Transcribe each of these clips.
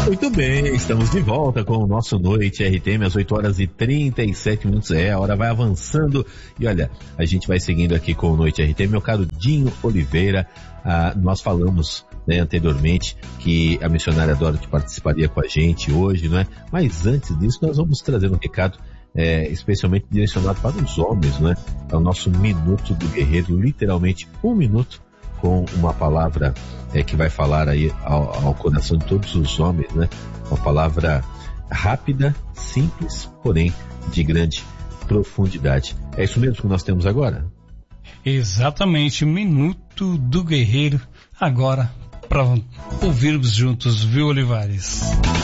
Muito bem, estamos de volta com o nosso Noite RTM às 8h37. A hora vai avançando e olha, a gente vai seguindo aqui com o Noite RTM. Meu caro Dinho Oliveira, nós falamos anteriormente que a missionária Dorothy participaria com a gente hoje, não é? Mas antes disso, nós vamos trazer um recado especialmente direcionado para os homens, não é? É o nosso Minuto do Guerreiro, literalmente 1 minuto com uma palavra que vai falar aí ao coração de todos os homens, né? Uma palavra rápida, simples, porém de grande profundidade. É isso mesmo que nós temos agora? Exatamente, Minuto do Guerreiro, agora para ouvirmos juntos, viu, Olivares?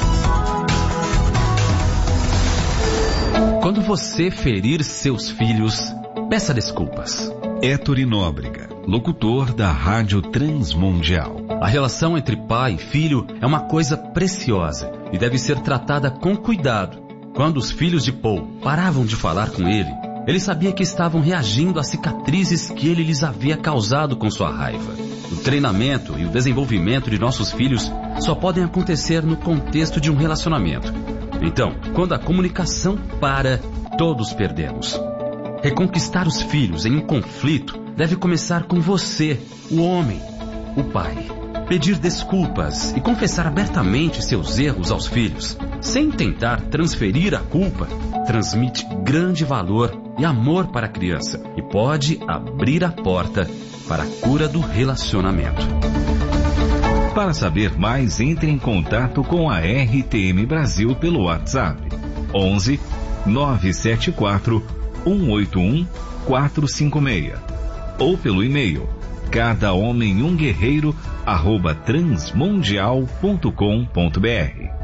Quando você ferir seus filhos, peça desculpas. Héctor Nóbrega, locutor da Rádio Transmundial. A relação entre pai e filho é uma coisa preciosa e deve ser tratada com cuidado. Quando os filhos de Paul paravam de falar com ele sabia que estavam reagindo às cicatrizes que ele lhes havia causado com sua raiva. O treinamento e o desenvolvimento de nossos filhos só podem acontecer no contexto de um relacionamento. Então, quando a comunicação para, todos perdemos. Reconquistar os filhos em um conflito deve começar com você, o homem, o pai. Pedir desculpas e confessar abertamente seus erros aos filhos, sem tentar transferir a culpa, transmite grande valor e amor para a criança e pode abrir a porta para a cura do relacionamento. Para saber mais, entre em contato com a RTM Brasil pelo WhatsApp 11 974 181 456 ou pelo e-mail cadahomemumguerreiro@transmundial.com.br.